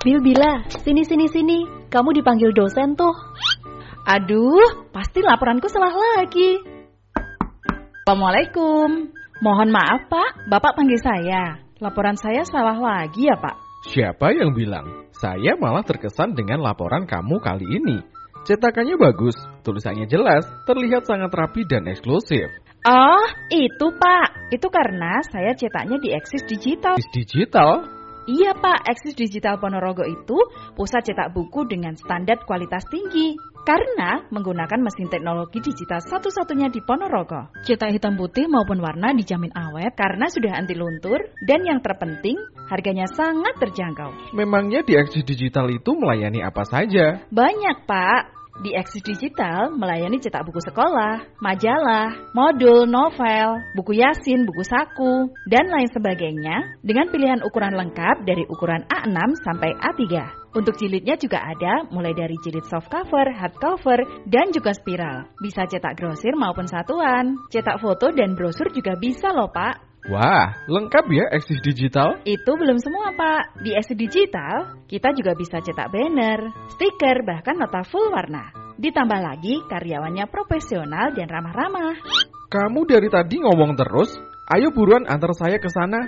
Bila, sini. Kamu dipanggil dosen tuh. Aduh, pasti laporanku salah lagi. Assalamualaikum. Mohon maaf Pak, Bapak panggil saya. Laporan saya salah lagi ya Pak? Siapa yang bilang? Saya malah terkesan dengan laporan kamu kali ini. Cetakannya bagus, tulisannya jelas, terlihat sangat rapi dan eksklusif. Oh, itu Pak. Itu karena saya cetaknya di Eksis Digital. Digital? Iya Pak, Eksis Digital Ponorogo itu pusat cetak buku dengan standar kualitas tinggi. Karena menggunakan mesin teknologi digital satu-satunya di Ponorogo. Cetak hitam putih maupun warna dijamin awet karena sudah anti luntur. Dan yang terpenting, harganya sangat terjangkau. Memangnya di Eksis Digital itu melayani apa saja? Banyak Pak. Di Eksis Digital melayani cetak buku sekolah, majalah, modul, novel, buku yasin, buku saku, dan lain sebagainya dengan pilihan ukuran lengkap dari ukuran A6 sampai A3. Untuk jilidnya juga ada mulai dari jilid soft cover, hard cover, dan juga spiral. Bisa cetak grosir maupun satuan. Cetak foto dan brosur juga bisa loh Pak. Wah, lengkap ya Eksis Digital? Itu belum semua Pak. Di Eksis Digital, kita juga bisa cetak banner, stiker, bahkan nota full warna. Ditambah lagi karyawannya profesional dan ramah-ramah. Kamu dari tadi ngomong terus. Ayo buruan antar saya ke sana.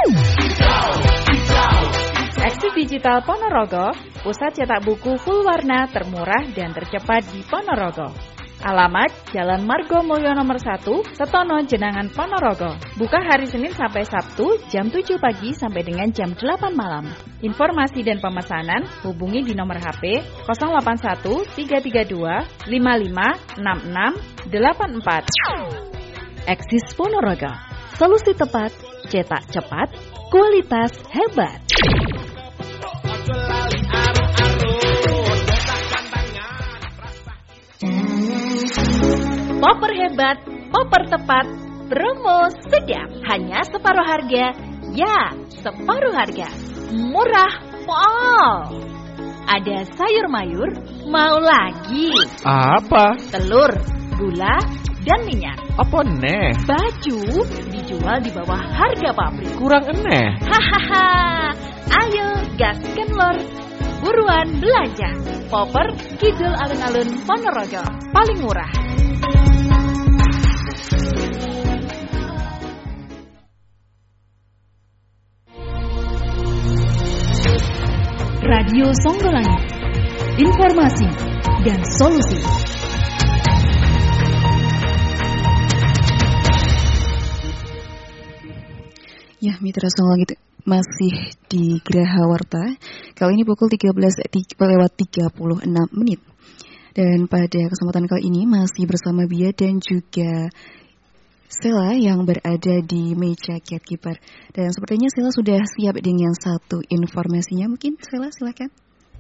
Eksis Digital Ponorogo, pusat cetak buku full warna termurah dan tercepat di Ponorogo. Alamat Jalan Margo Mulyo nomor 1, Setono, Jenangan, Ponorogo. Buka hari Senin sampai Sabtu jam 7 pagi sampai dengan jam 8 malam. Informasi dan pemesanan hubungi di nomor HP 081 332 55 66 84. Eksis Ponorogo, solusi tepat, cetak cepat, kualitas hebat. Popper hebat, popper tepat, promo sedap, hanya separuh harga. Ya, separuh harga. Murah pol. Ada sayur mayur, mau lagi? Apa? Telur, gula, dan minyak. Apa neh? Baju dijual di bawah harga pabrik. Kurang eneh. Hahaha. Ayo gaskan lor. Buruan belanja. Popper Kidul Alun-Alun Ponorogo, paling murah. Radio Songgolangit, informasi dan solusi. Ya, Mitra Songgolangit masih di Geraha Warta. Kali ini pukul 13:36. Dan pada kesempatan kali ini masih bersama Bia dan juga Sela yang berada di meja gatekeeper. Dan sepertinya Sela sudah siap dengan satu informasinya. Mungkin Sela silakan.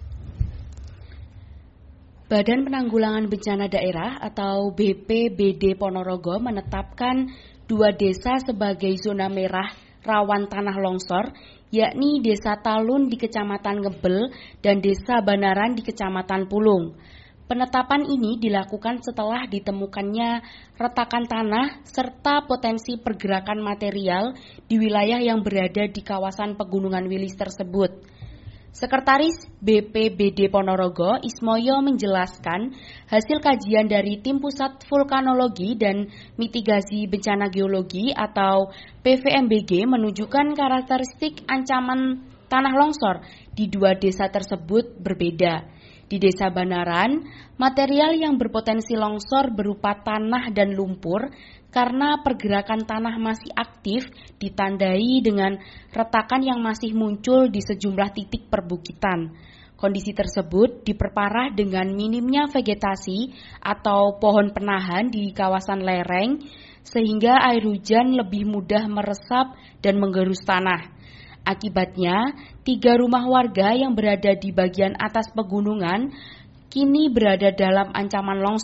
Badan Penanggulangan Bencana Daerah atau BPBD Ponorogo menetapkan 2 desa sebagai zona merah rawan tanah longsor, yakni Desa Talun di Kecamatan Ngebel dan Desa Banaran di Kecamatan Pulung. Penetapan ini dilakukan setelah ditemukannya retakan tanah serta potensi pergerakan material di wilayah yang berada di kawasan Pegunungan Wilis tersebut. Sekretaris BPBD Ponorogo, Ismoyo, menjelaskan hasil kajian dari Tim Pusat Vulkanologi dan Mitigasi Bencana Geologi atau PVMBG menunjukkan karakteristik ancaman tanah longsor di 2 desa tersebut berbeda. Di Desa Banaran, material yang berpotensi longsor berupa tanah dan lumpur karena pergerakan tanah masih aktif ditandai dengan retakan yang masih muncul di sejumlah titik perbukitan. Kondisi tersebut diperparah dengan minimnya vegetasi atau pohon penahan di kawasan lereng sehingga air hujan lebih mudah meresap dan menggerus tanah. Akibatnya, 3 rumah warga yang berada di bagian atas pegunungan kini berada dalam ancaman longsor.